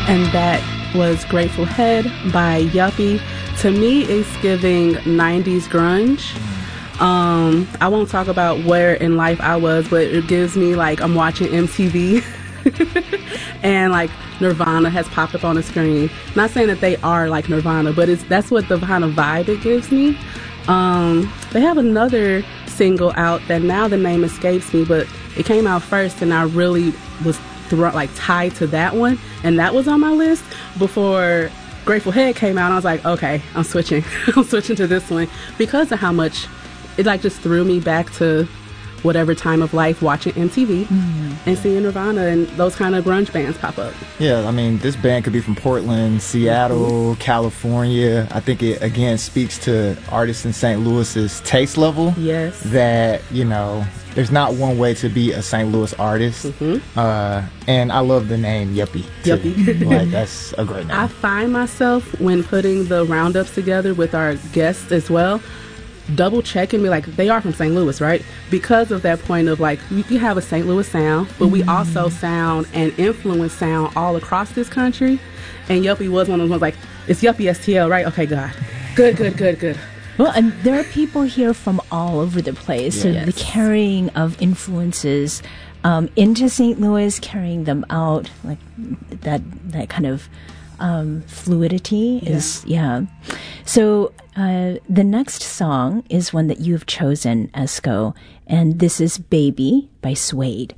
And that was Grateful Head by Yuppie. To me, it's giving 90s grunge. I won't talk about where in life I was, but it gives me like I'm watching MTV and like Nirvana has popped up on the screen. Not saying that they are like Nirvana, but that's what the kind of vibe it gives me. They have another single out that now the name escapes me, but it came out first and I really was tied to that one, and that was on my list before Grateful Head came out. I was like, okay, I'm switching to this one because of how much it like just threw me back to whatever time of life watching MTV and seeing Nirvana and those kind of grunge bands pop up. Yeah, I mean, this band could be from Portland, Seattle, California. I think it, again, speaks to artists in St. Louis's taste level. Yes. That, you know, there's not one way to be a St. Louis artist. And I love the name Yuppie, too. Yuppie. Like, that's a great name. I find myself, when putting the roundups together with our guests as well, double checking me like they are from St. Louis, right? Because of that point of like we have a St. Louis sound, but we also sound and influence sound all across this country. And Yuppie was one of those ones like, it's Yuppie STL, right? Okay, God. Good. Well, and there are people here from all over the place. So Yes. the carrying of influences into St. Louis, carrying them out, like that kind of fluidity is, So the next song is one that you've chosen, Esco, and this is Baby by Suede.